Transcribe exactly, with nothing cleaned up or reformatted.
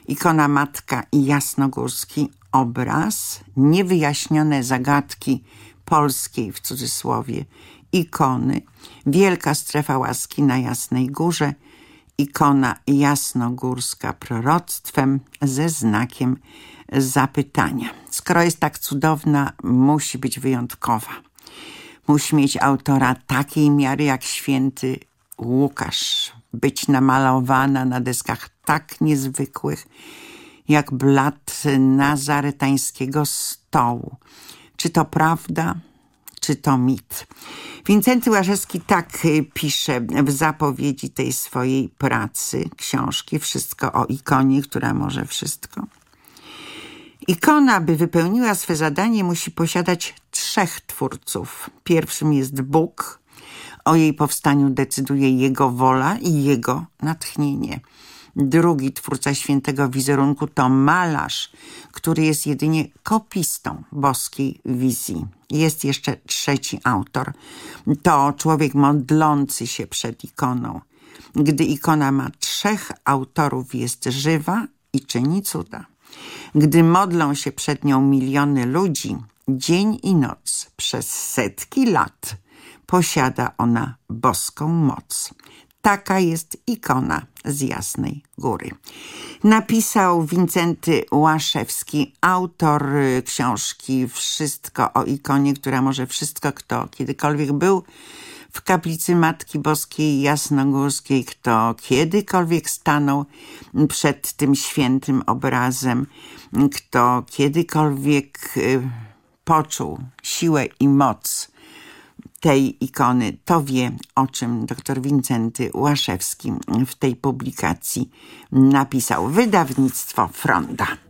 Ikona Matka i Jasnogórski obraz, niewyjaśnione zagadki polskiej, w cudzysłowie, ikony, Wielka Strefa Łaski na Jasnej Górze, ikona jasnogórska proroctwem ze znakiem zapytania. Skoro jest tak cudowna, musi być wyjątkowa. Musi mieć autora takiej miary jak święty Łukasz, być namalowana na deskach tak niezwykłych, jak blat nazaretańskiego stołu. Czy to prawda, czy to mit? Wincenty Łaszewski tak pisze w zapowiedzi tej swojej pracy, książki Wszystko o ikonie, która może wszystko. Ikona, by wypełniła swe zadanie, musi posiadać trzech twórców. Pierwszym jest Bóg. O jej powstaniu decyduje Jego wola i Jego natchnienie. Drugi twórca świętego wizerunku to malarz, który jest jedynie kopistą boskiej wizji. Jest jeszcze trzeci autor. To człowiek modlący się przed ikoną. Gdy ikona ma trzech autorów, jest żywa i czyni cuda. Gdy modlą się przed nią miliony ludzi, dzień i noc przez setki lat posiada ona boską moc. Taka jest ikona z Jasnej Góry. Napisał Wincenty Łaszewski, autor książki Wszystko o ikonie, która może wszystko. Kto kiedykolwiek był w kaplicy Matki Boskiej Jasnogórskiej, kto kiedykolwiek stanął przed tym świętym obrazem, kto kiedykolwiek poczuł siłę i moc tej ikony, to wie, o czym dr Wincenty Łaszewski w tej publikacji napisał. Wydawnictwo Fronda.